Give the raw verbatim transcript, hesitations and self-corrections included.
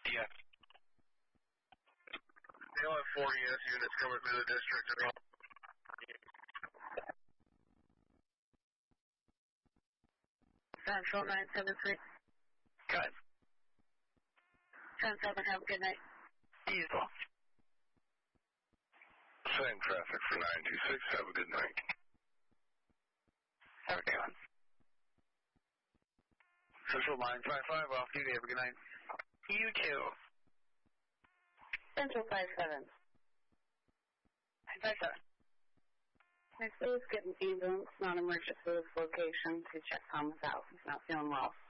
Yes. They'll have four E S units coming through the district as well. Central nine seven three. Good. ten seven, have a good night. You as well. Same traffic for nine two six. Have a good night. Have a good one. Central nine five five, off duty. Have a good night. You too. Central five seven. nine five seven. Next, please get an ambulance, non-emergency location to check Thomas out. He's not feeling well.